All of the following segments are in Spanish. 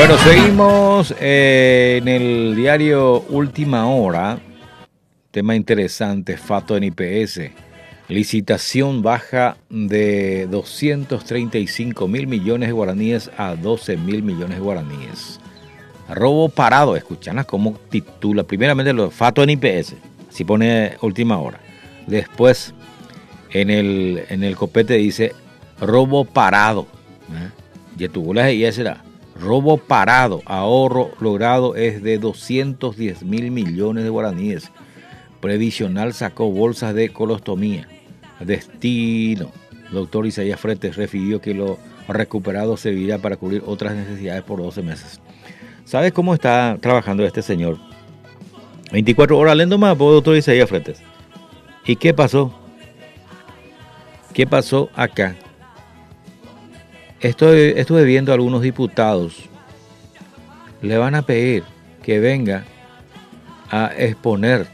Bueno, seguimos en el diario Última Hora. Tema interesante, Fato en IPS. Licitación baja de 235.000 millones de guaraníes a 12.000 millones de guaraníes. Robo parado, escuchan cómo titula. Primeramente, Fato en IPS. Así pone Última Hora. Después, en el copete dice robo parado. Y tu y será. Robo parado, ahorro logrado es de 210.000 millones de guaraníes. Previsional sacó bolsas de colostomía. Destino. Doctor Isaías Fretes refirió que lo recuperado servirá para cubrir otras necesidades por 12 meses. ¿Sabes cómo está trabajando este señor? 24 horas leyendo más, doctor Isaías Fretes. ¿Y qué pasó? ¿Qué pasó acá? Estuve viendo a algunos diputados. Le van a pedir que venga a exponer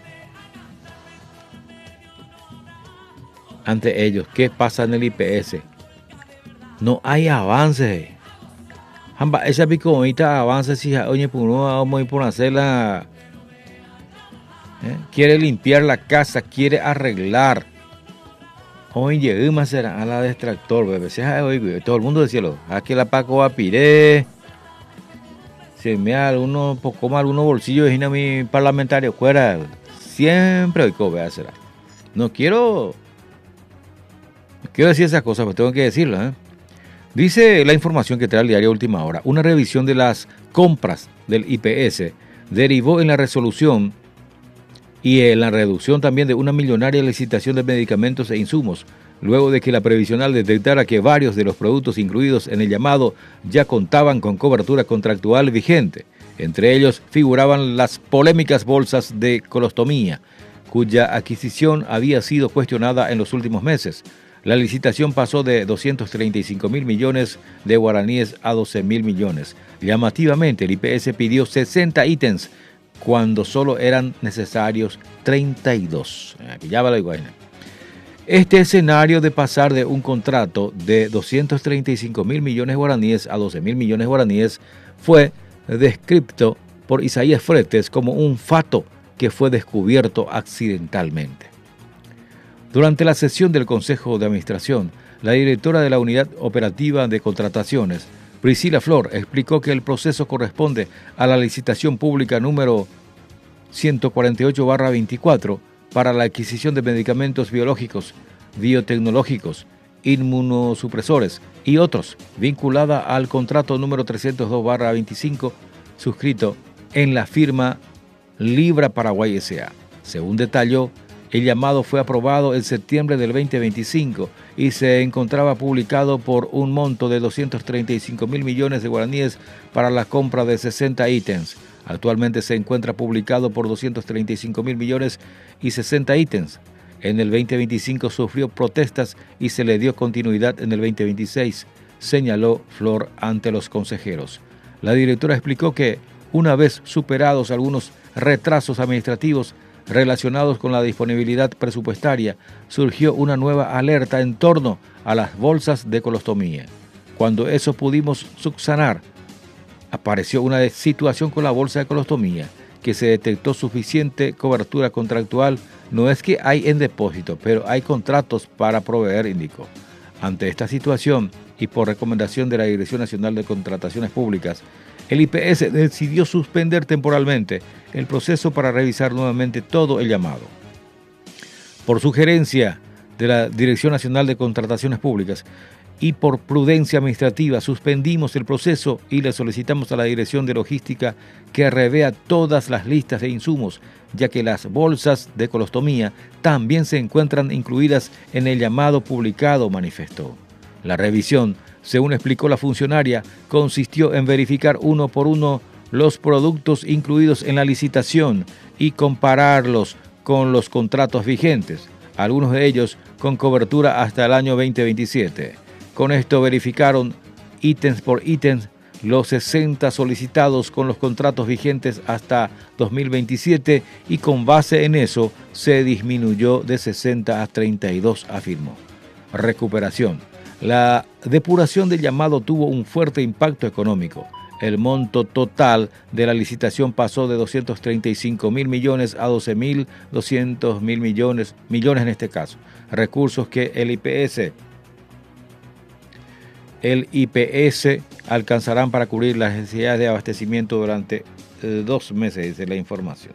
ante ellos qué pasa en el IPS. No hay avance. Esa picomita avance si oye vamos a ir por hacerla. Quiere limpiar la casa, quiere arreglar. Hoy llegué más a la de extractor, bebé. Todo el mundo decía, aquí la Paco va a piré. Si me da algunos bolsillos de mi parlamentario fuera, siempre hoy voy a hacer. No quiero decir esas cosas, pero tengo que decirlo. Dice la información que trae el diario Última Hora. Una revisión de las compras del IPS derivó en la resolución y en la reducción también de una millonaria licitación de medicamentos e insumos, luego de que la previsional detectara que varios de los productos incluidos en el llamado ya contaban con cobertura contractual vigente. Entre ellos figuraban las polémicas bolsas de colostomía, cuya adquisición había sido cuestionada en los últimos meses. La licitación pasó de 235.000 millones de guaraníes a 12.000 millones. Llamativamente, el IPS pidió 60 ítems cuando solo eran necesarios 32. Ya va la iguana. Este escenario de pasar de un contrato de 235.000 millones de guaraníes a 12.000 millones de guaraníes fue descrito por Isaías Fretes como un fato que fue descubierto accidentalmente. Durante la sesión del Consejo de Administración, la directora de la Unidad Operativa de Contrataciones, Priscila Flor, explicó que el proceso corresponde a la licitación pública número 148/24 para la adquisición de medicamentos biológicos, biotecnológicos, inmunosupresores y otros, vinculada al contrato número 302/25, suscrito en la firma Libra Paraguay S.A. Según detalló, el llamado fue aprobado en septiembre del 2025 y se encontraba publicado por un monto de 235.000 millones de guaraníes para la compra de 60 ítems. Actualmente se encuentra publicado por 235.000 millones y 60 ítems. En el 2025 sufrió protestas y se le dio continuidad en el 2026, señaló Flor ante los consejeros. La directora explicó que, una vez superados algunos retrasos administrativos relacionados con la disponibilidad presupuestaria, surgió una nueva alerta en torno a las bolsas de colostomía. Cuando eso pudimos subsanar, apareció una situación con la bolsa de colostomía, que se detectó suficiente cobertura contractual. No es que hay en depósito, pero hay contratos para proveer, indicó. Ante esta situación, y por recomendación de la Dirección Nacional de Contrataciones Públicas, el IPS decidió suspender temporalmente el proceso para revisar nuevamente todo el llamado. Por sugerencia de la Dirección Nacional de Contrataciones Públicas y por prudencia administrativa, suspendimos el proceso y le solicitamos a la Dirección de Logística que revea todas las listas de insumos, ya que las bolsas de colostomía también se encuentran incluidas en el llamado publicado, manifestó. La revisión, según explicó la funcionaria, consistió en verificar uno por uno los productos incluidos en la licitación y compararlos con los contratos vigentes, algunos de ellos con cobertura hasta el año 2027. Con esto verificaron ítems por ítems los 60 solicitados con los contratos vigentes hasta 2027 y con base en eso se disminuyó de 60 a 32, afirmó. Recuperación. La depuración del llamado tuvo un fuerte impacto económico. El monto total de la licitación pasó de 235.000 millones a 12.200.000 millones en este caso. Recursos que el IPS alcanzarán para cubrir las necesidades de abastecimiento durante 2 meses, dice la información.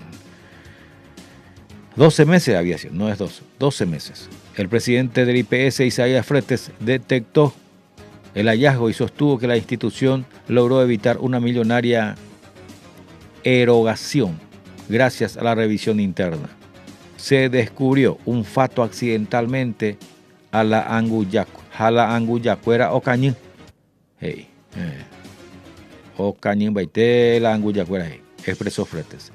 12 meses había sido, no es 12 meses. El presidente del IPS, Isaías Fretes, detectó el hallazgo y sostuvo que la institución logró evitar una millonaria erogación gracias a la revisión interna. Se descubrió un fato accidentalmente a la anguyacuera Ocañín. Hey, Ocañín baité la anguyacuera, expresó Fretes.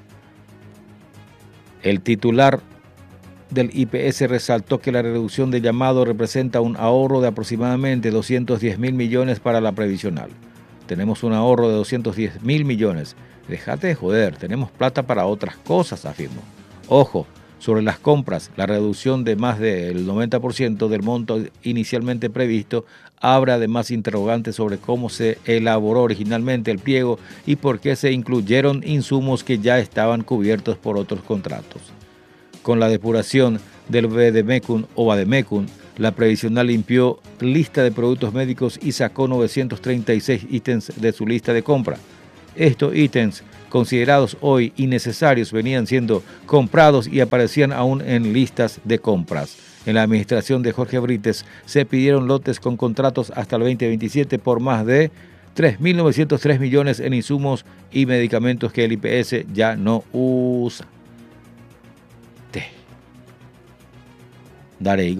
El titular del IPS resaltó que la reducción de llamado representa un ahorro de aproximadamente 210.000 millones para la previsional. Tenemos un ahorro de 210.000 millones. Déjate de joder, tenemos plata para otras cosas, afirmó. Ojo, sobre las compras, la reducción de más del 90% del monto inicialmente previsto abre además interrogantes sobre cómo se elaboró originalmente el pliego y por qué se incluyeron insumos que ya estaban cubiertos por otros contratos. Con la depuración del Vademecum o Vademecum, la previsional limpió lista de productos médicos y sacó 936 ítems de su lista de compra. Estos ítems, considerados hoy innecesarios, venían siendo comprados y aparecían aún en listas de compras. En la administración de Jorge Brites se pidieron lotes con contratos hasta el 2027 por más de 3.903 millones en insumos y medicamentos que el IPS ya no usa. Daré